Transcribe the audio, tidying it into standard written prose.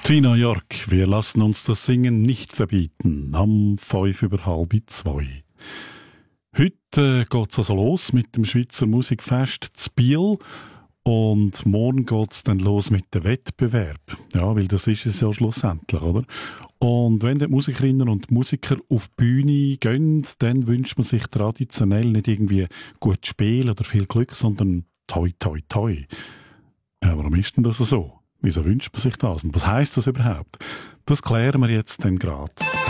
Tina York, wir lassen uns das Singen nicht verbieten, am 2:05. Heute geht es also los mit dem Schweizer Musikfest zu Biel und morgen geht es dann los mit dem Wettbewerb. Ja, weil das ist es ja schlussendlich, oder? Und wenn die Musikerinnen und Musiker auf die Bühne gehen, dann wünscht man sich traditionell nicht irgendwie gut Spiel oder viel Glück, sondern toi, toi, toi. Ja, warum ist denn das so? Wieso wünscht man sich das? Und was heisst das überhaupt? Das klären wir jetzt dann gerade.